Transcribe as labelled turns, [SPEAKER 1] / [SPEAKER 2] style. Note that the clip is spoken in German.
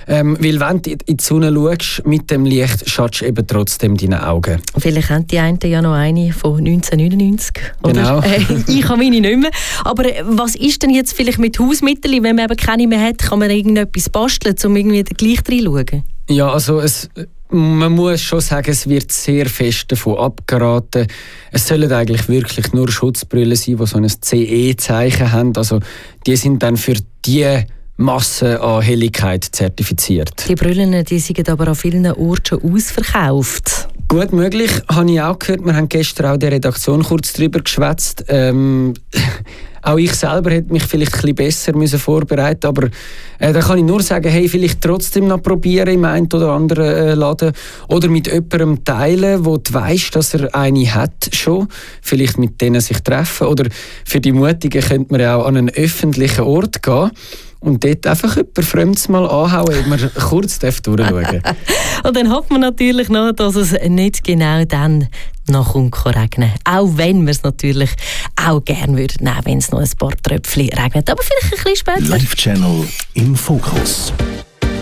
[SPEAKER 1] Weil wenn du in die Sonne schaust, mit dem Licht schadest du eben trotzdem deinen Augen.
[SPEAKER 2] Vielleicht haben die einen ja noch eine von 1999. Oder?
[SPEAKER 1] Genau.
[SPEAKER 2] Ich habe meine nicht mehr. Aber was ist denn jetzt vielleicht mit Hausmitteln, wenn man eben keine mehr hat? Kann man irgendetwas basteln, um irgendwie gleich reinschauen?
[SPEAKER 1] Ja, also man muss schon sagen, es wird sehr fest davon abgeraten. Es sollen eigentlich wirklich nur Schutzbrillen sein, die so ein CE-Zeichen haben. Also die sind dann für die Masse an Helligkeit zertifiziert.
[SPEAKER 2] Die Brillen, die sind aber an vielen Orten schon ausverkauft.
[SPEAKER 1] Gut möglich, habe ich auch gehört. Wir haben gestern auch in der Redaktion kurz darüber geschwätzt. Auch ich selber hätte mich vielleicht ein bisschen besser vorbereiten müssen, aber da kann ich nur sagen, hey, vielleicht trotzdem noch probieren im einen oder anderen Laden oder mit jemandem teilen, wo du weisst, dass er eine hat schon, vielleicht mit denen sich treffen oder für die Mutigen könnte man ja auch an einen öffentlichen Ort gehen und dort einfach jemand Fremdes mal anhauen, ob man kurz durchschauen darf.
[SPEAKER 2] Und dann hofft man natürlich noch, dass es nicht genau dann noch regnen. Auch wenn wir es natürlich auch gerne würden nehmen, wenn es noch ein paar Tröpfchen regnet. Aber vielleicht ein bisschen später.
[SPEAKER 3] Live Channel im Fokus.